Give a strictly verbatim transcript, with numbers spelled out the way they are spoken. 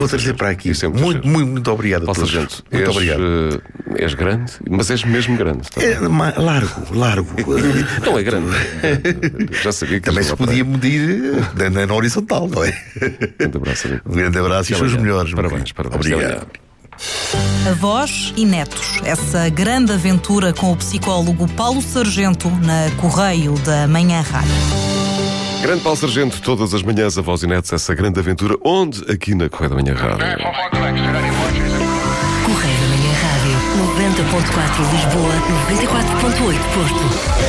Vou trazer para aqui. Isso é muito, muito, muito, muito obrigado a Paulo todos. Sargento, Muito és, obrigado. uh, és grande, mas és mesmo grande. Tá? É, ma- largo, largo. Não é grande. Já sabia que Também ias se lá para podia aí. medir na, na, na horizontal, não é? Um grande abraço, amigo. Um grande abraço e os seus Obrigado. melhores. meu Parabéns, filho. parabéns. Obrigado. Avós e netos. Essa grande aventura com o psicólogo Paulo Sargento na Correio da Manhã Rádio. Grande Paulo Sargento, todas as manhãs, Avós e Netos, essa grande aventura. Onde? Aqui na Correio da Manhã Rádio. Correio da Manhã Rádio, noventa ponto quatro Lisboa, noventa e quatro ponto oito Porto.